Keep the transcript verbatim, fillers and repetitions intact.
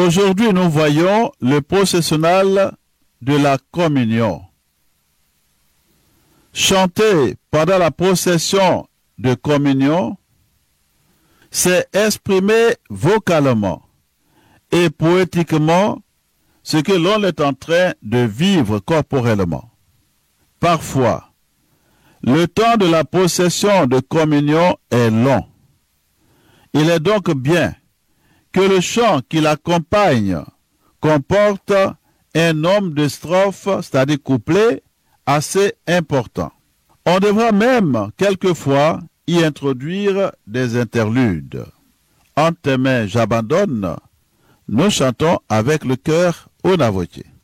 Aujourd'hui, nous voyons le processionnal de la communion. Chanter pendant la procession de communion, c'est exprimer vocalement et poétiquement ce que l'on est en train de vivre corporellement. Parfois, le temps de la procession de communion est long. Il est donc bien que le chant qui l'accompagne comporte un nombre de strophes, c'est-à-dire couplets, assez important. On devra même quelquefois y introduire des interludes. En tes mains j'abandonne, nous chantons avec le cœur au Navotier.